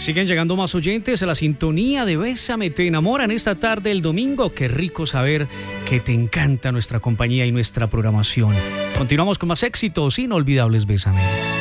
Siguen llegando más oyentes a la sintonía de Bésame, te enamora en esta tarde el domingo. Qué rico saber que te encanta nuestra compañía y nuestra programación. Continuamos con más éxitos inolvidables. Bésame.